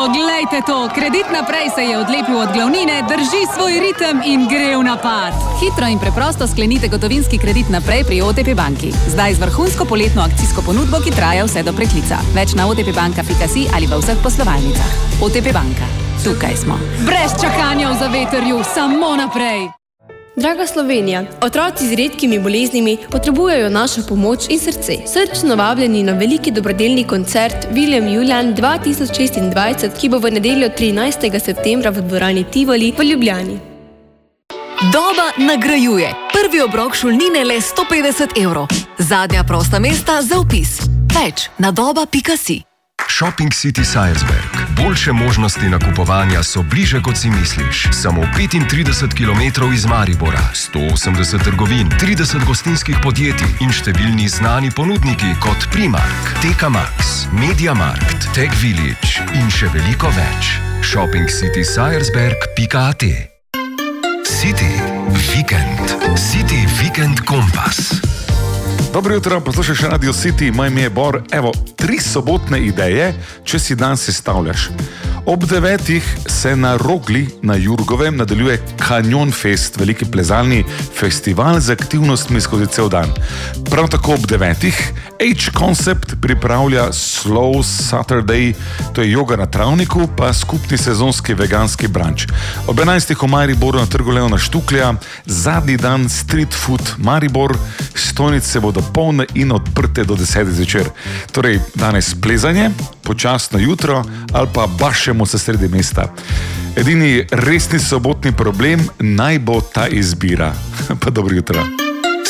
Poglejte to, Kredit Naprej se je odlepil od glavnine, drži svoj ritem in gre v napad. Hitro in preprosto sklenite gotovinski kredit naprej pri OTP banki. Zdaj z vrhunsko poletno akcijsko ponudbo, ki traja vse do preklica. Več na otpbanka.si ali v vseh poslovalnicah. OTP banka. Tukaj smo. Brez čakanja v zavetrju, samo naprej. Draga Slovenija, otroci z redkimi boleznimi potrebujejo našo pomoč in srce. Srčno vabljeni na veliki dobrodelni koncert William Julian 2026, ki bo v nedeljo 13. septembra v dvorani Tivoli v Ljubljani. Doba nagrajuje. Prvi obrok šolnine le 150 €. Zadnja prosta mesta za vpis. Več na doba.si. Shopping City Salzburg. Boljše možnosti nakupovanja so bliže, kot si misliš. Samo 35 km iz Maribora, 180 trgovin, 30 gostinskih podjetij in številni znani ponudniki kot Primark, TK Maxx, MediaMarkt, Tech Village in še veliko več. shoppingcitysalzburg.at. City Weekend. City Weekend Kompas. Dobro jutro, poslušaš Radio City, moje ime je Bor. Evo, 3 sobotne ideje, če si dan sestavljaš. Ob 9 se na Rogli na Jurgovem nadaljuje Canyon Fest, veliki plezalni festival z aktivnostmi skozi cel dan. Prav tako ob 9 H-Concept pripravlja Slow Saturday, to je joga na travniku, pa skupni sezonski veganski brunch. Ob 11 v Mariboru na trgu Leona Štuklja, zadnji dan Street Food Maribor, stojnice bodo polne in odprte do 10 zvečer. Torej, danes plezanje, počasno jutro ali pa bašemo se sredi mesta. Edini resni sobotni problem naj bo ta izbira. Pa dobro jutro.